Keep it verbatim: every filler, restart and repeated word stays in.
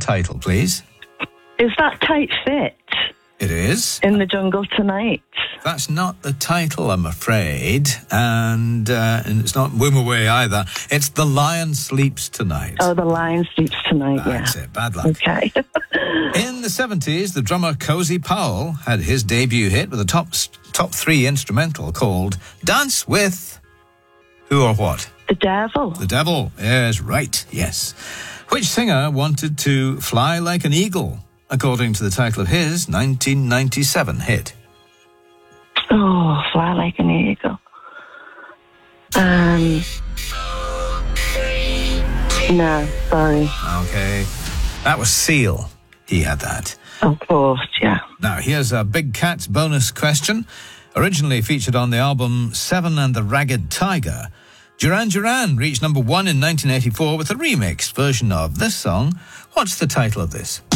title, please? Is that Tight Fit? It is. In the Jungle Tonight. That's not the title, I'm afraid. And, uh, and it's not Whim Away either. It's The Lion Sleeps Tonight. Oh, The Lion Sleeps Tonight, That's yeah. That's it. Bad luck. Okay. In the seventies, the drummer Cozy Powell had his debut hit with a top top three instrumental called Dance With Who or What? The Devil. The Devil. Yes, right. Yes. Which singer wanted to fly like an eagle, according to the title of his nineteen ninety-seven hit? Oh, Fly Like an Eagle. Um, no, sorry. Okay. That was Seal. He had that. Of course, yeah. Now, here's a Big Cats bonus question. Originally featured on the album Seven and the Ragged Tiger, Duran Duran reached number one in nineteen eighty-four with a remixed version of this song. What's the title of this?